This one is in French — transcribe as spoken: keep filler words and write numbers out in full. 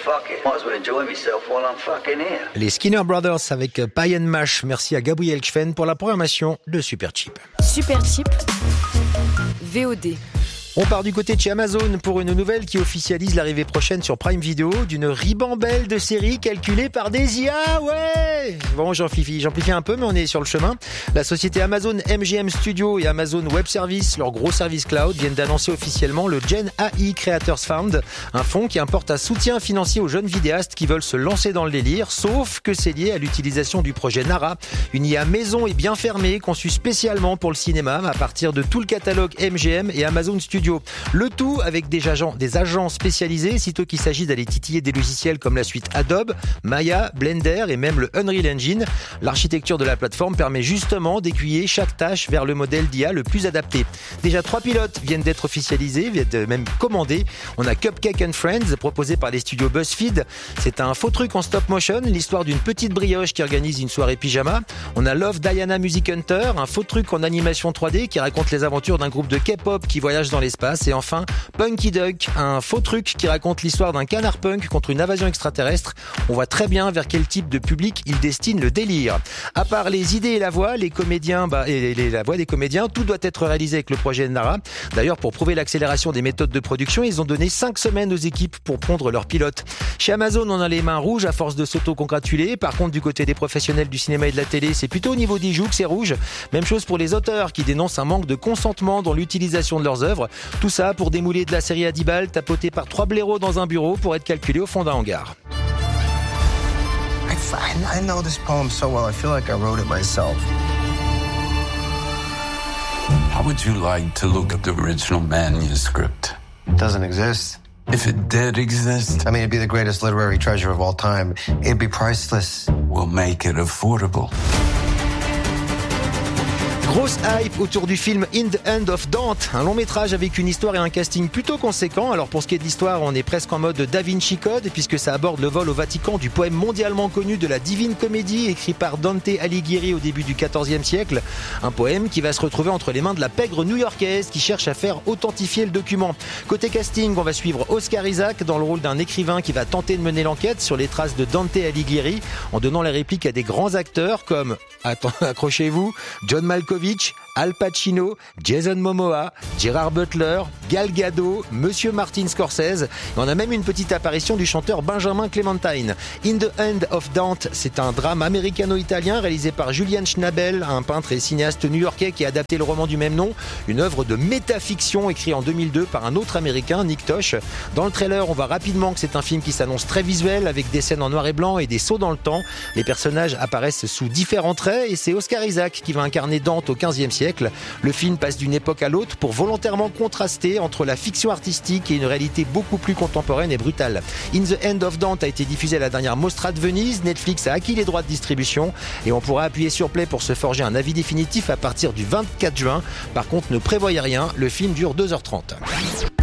fuck it. Might as well enjoy myself while I'm fucking here. Les Skinner Brothers avec Pie and Mash. Merci à Gabriel Kfen pour la programmation de Super Cheap. Super Cheap, V O D. On part du côté de chez Amazon pour une nouvelle qui officialise l'arrivée prochaine sur Prime Video d'une ribambelle de séries calculées par des I A. Ouais! Bon, j'amplifie, j'amplifie un peu, mais on est sur le chemin. La société Amazon M G M Studio et Amazon Web Services, leur gros service cloud, viennent d'annoncer officiellement le Gen A I Creators Fund, un fonds qui apporte un soutien financier aux jeunes vidéastes qui veulent se lancer dans le délire, sauf que c'est lié à l'utilisation du projet Nara, une I A maison et bien fermée, conçue spécialement pour le cinéma à partir de tout le catalogue M G M et Amazon Studio. Le tout avec des agents, des agents spécialisés, sitôt qu'il s'agit d'aller titiller des logiciels comme la suite Adobe, Maya, Blender et même le Unreal Engine. L'architecture de la plateforme permet justement d'aiguiller chaque tâche vers le modèle d'I A le plus adapté. Déjà trois pilotes viennent d'être officialisés, viennent même commandés. On a Cupcake and Friends, proposé par les studios BuzzFeed. C'est un faux truc en stop motion, l'histoire d'une petite brioche qui organise une soirée pyjama. On a Love Diana Music Hunter, un faux truc en animation trois D qui raconte les aventures d'un groupe de K-pop qui voyage dans l'espace. Et enfin, Punky Duck, un faux truc qui raconte l'histoire d'un canard punk contre une invasion extraterrestre. On voit très bien vers quel type de public il destine le délire. À part les idées et la voix, les comédiens, bah, et les, la voix des comédiens, tout doit être réalisé avec le projet Nara. D'ailleurs, pour prouver l'accélération des méthodes de production, ils ont donné cinq semaines aux équipes pour pondre leurs pilotes. Chez Amazon, on a les mains rouges à force de s'auto-congratuler. Par contre, du côté des professionnels du cinéma et de la télé, c'est plutôt au niveau des joues que c'est rouge. Même chose pour les auteurs qui dénoncent un manque de consentement dans l'utilisation de leurs œuvres. Tout ça pour démouler de la série à dix balles, tapotée par trois blaireaux dans un bureau pour être calculé au fond d'un hangar. I, I know this poem so well, I feel like I wrote it myself. How would you like to look at the original manuscript? It doesn't exist. If it did exist, I mean, it'd be the greatest literary treasure of all time. It'd be priceless. we'll make it affordable. Grosse hype autour du film In the End of Dante, un long métrage avec une histoire et un casting plutôt conséquent. Alors pour ce qui est de l'histoire, on est presque en mode Da Vinci Code puisque ça aborde le vol au Vatican du poème mondialement connu de la Divine Comédie écrit par Dante Alighieri au début du quatorzième siècle. Un poème qui va se retrouver entre les mains de la pègre new-yorkaise qui cherche à faire authentifier le document. Côté casting, on va suivre Oscar Isaac dans le rôle d'un écrivain qui va tenter de mener l'enquête sur les traces de Dante Alighieri en donnant les répliques à des grands acteurs comme, attends, accrochez-vous, John Malkovich, Al Pacino, Jason Momoa, Gerard Butler, Gal Gadot, Monsieur Martin Scorsese. Et on a même une petite apparition du chanteur Benjamin Clementine. In the End of Dante, c'est un drame américano-italien réalisé par Julian Schnabel, un peintre et cinéaste new-yorkais qui a adapté le roman du même nom, une œuvre de métafiction écrite en deux mille deux par un autre américain, Nick Tosh. Dans le trailer, on voit rapidement que c'est un film qui s'annonce très visuel avec des scènes en noir et blanc et des sauts dans le temps. Les personnages apparaissent sous différents traits et c'est Oscar Isaac qui va incarner Dante au quinzième siècle. Le film passe d'une époque à l'autre pour volontairement contraster entre la fiction artistique et une réalité beaucoup plus contemporaine et brutale. In the End of Dante a été diffusé à la dernière Mostra de Venise. Netflix a acquis les droits de distribution et on pourra appuyer sur play pour se forger un avis définitif à partir du vingt-quatre juin. Par contre, ne prévoyez rien, le film dure deux heures trente.